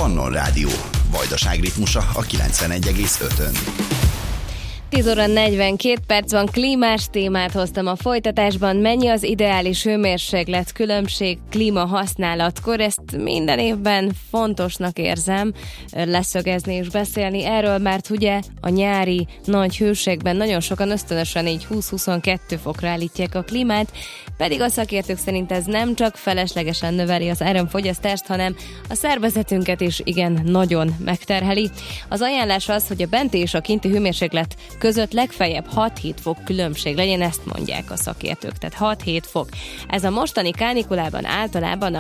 Pannon Rádió. Vajdaság ritmusa a 91,5-ön. 10 óra 42 perc van, klímás témát hoztam a folytatásban. Mennyi az ideális hőmérséklet különbség klímahasználatkor? Ezt minden évben fontosnak érzem leszögezni és beszélni erről, mert ugye a nyári nagy hőségben nagyon sokan ösztönösen így 20-22 fokra állítják a klímát, pedig a szakértők szerint ez nem csak feleslegesen növeli az áramfogyasztást, hanem a szervezetünket is igen nagyon megterheli. Az ajánlás az, hogy a benti és a kinti hőmérséklet között legfeljebb 6-7 fok különbség legyen, ezt mondják a szakértők, tehát 6-7 fok. Ez a mostani kánikulában általában a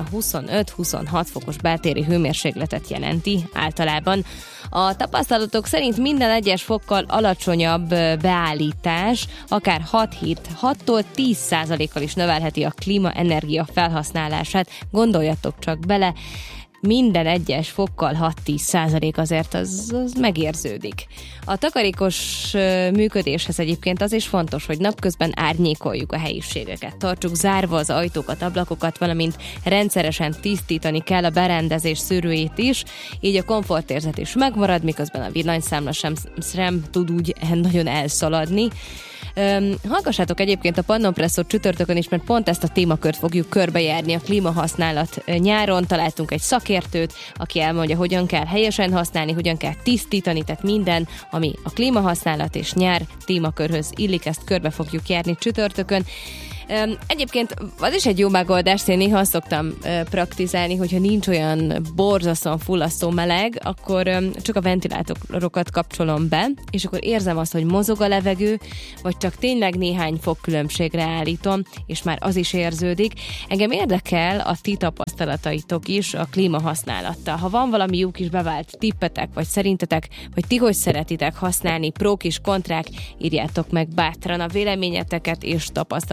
25-26 fokos beltéri hőmérsékletet jelenti általában. A tapasztalatok szerint minden egyes fokkal alacsonyabb beállítás akár 6-tól 10%-kal is növelheti a klímaenergia felhasználását. Gondoljatok csak bele, minden egyes fokkal 6-10% azért az megérződik. A takarékos működéshez egyébként az is fontos, hogy napközben árnyékoljuk a helyiségeket, tartsuk zárva az ajtókat, ablakokat, valamint rendszeresen tisztítani kell a berendezés szűrőjét is, így a komfortérzet is megmarad, miközben a villanyszámla sem tud úgy nagyon elszaladni. Hallgassátok egyébként a Pannon Presszót csütörtökön is, mert pont ezt a témakört fogjuk körbejárni, a klímahasználat nyáron. Találtunk egy szakértőt, aki elmondja, hogyan kell helyesen használni, hogyan kell tisztítani, tehát minden, ami a klímahasználat és nyár témakörhöz illik, ezt körbe fogjuk járni csütörtökön. Egyébként az is egy jó megoldás, én néha azt szoktam praktizálni, hogyha nincs olyan borzasztóan fullasztó meleg, akkor csak a ventilátorokat kapcsolom be, és akkor érzem azt, hogy mozog a levegő, vagy csak tényleg néhány fok különbségre állítom, és már az is érződik. Engem érdekel a ti tapasztalataitok is a klímahasználattal. Ha van valami jó kis bevált tippetek, vagy szerintetek, hogy ti hogy szeretitek használni, prók és kontrák, írjátok meg bátran a véleményeteket és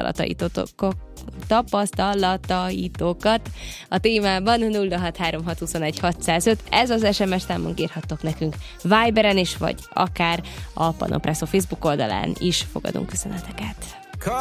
tapasztalataitokat a témában 0636210605. Ez az SMS számunk, írhattok nekünk Viberen is, vagy akár a Pannon Presszó Facebook oldalán is fogadunk üzeneteket.